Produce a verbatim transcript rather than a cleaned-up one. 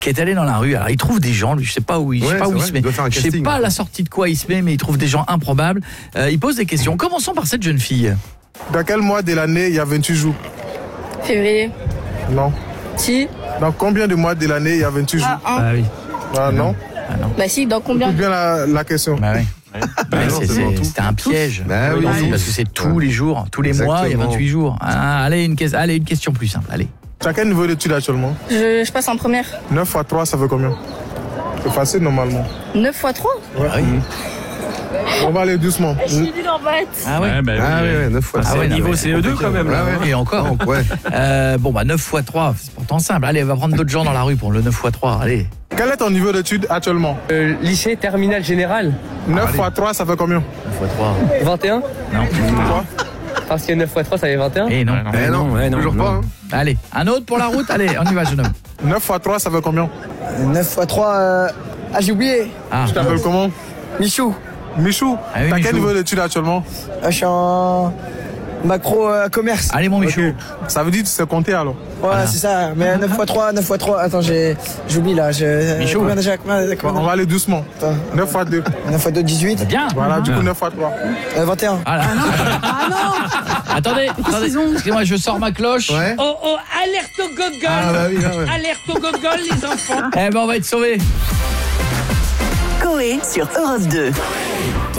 qui est allé dans la rue. Alors il trouve des gens, lui, je sais pas où il, Ouais, je sais pas où c'est il vrai, se met. il doit faire un Je sais casting. pas à la sortie de quoi il se met, mais il trouve des gens improbables. Euh, il pose des questions. Commençons par cette jeune fille. Dans quel mois de l'année il y a vingt-huit jours? Février. Non. Si. Dans combien de mois de l'année il y a vingt-huit jours? Ah, un. Ah oui. Ah non. Ah non. Bah si, dans combien? Écoute bien la, la question. Bah oui. Bah Ouais, non, c'est- c'est c'est- dans tout. C'était un piège. Bah oui, Non, oui. parce que c'est tous les jours, tous les mois, il y a Exactement. vingt-huit jours. Ah, allez, une, que- allez, une question plus simple. Allez. Tu as quel niveau d'études actuellement? Je, je passe en première. neuf fois trois, ça fait combien? C'est facile normalement. neuf fois trois. Ah oui. On va aller doucement. Je suis nulle en maths. Ah ouais. bah, Ah oui, ouais, ouais, neuf fois. Ah C'est ouais, au non, niveau mais C E deux quand même. Ah Là. ouais. Et encore. Donc, ouais. Euh, bon, bah neuf fois trois, c'est pourtant simple. Allez, on va prendre d'autres gens dans la rue pour le neuf fois trois. Allez. Quel est ton niveau d'études actuellement? Euh, lycée terminal général, neuf fois trois, ça fait combien? neuf fois trois. vingt et un. Non. Quoi? Parce que neuf fois trois, ça fait vingt et un. Eh non. Eh non, ouais, non, toujours non. pas. Hein. Allez, un autre pour la route. Allez, on y va, jeune homme. neuf fois trois, ça fait combien? neuf fois trois. Euh... Ah, j'ai oublié. Ah, Tu t'appelles comment? Michou. Michou. Ah oui, T'as Michou. quel niveau d'études actuellement? Ah, je suis en macro euh, commerce. allez, mon Michou. Ok. Ça veut dire que tu sais compter alors? Ouais, c'est ça. Mais neuf fois trois, neuf fois trois. Attends, j'ai... j'oublie là. Je... Michou. Combien déjà? Combien, Bon, combien on va aller doucement. Attends. neuf fois deux. neuf fois deux, dix-huit. Bien. Voilà, du coup neuf fois trois. Euh, vingt et un. Voilà. Ah non. Attendez, attendez. Excusez-moi, je sors ma cloche. Ouais. Oh oh, alerte au gogol. Ah bah oui, ah ouais. Alerte au gogol, les enfants. Eh ben, on va être sauvés. Coé sur Europe deux.